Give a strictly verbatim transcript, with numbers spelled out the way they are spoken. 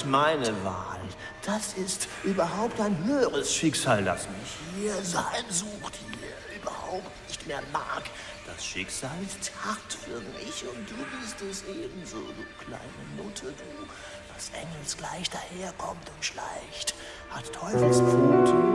meine Wahl. Das ist überhaupt ein höheres Schicksal, das mich hier sein sucht, hier überhaupt nicht mehr mag. Das Schicksal ist hart für mich und du bist es ebenso, du kleine Nutte, du, das engelsgleich daherkommt und schleicht, hat Teufelspfoten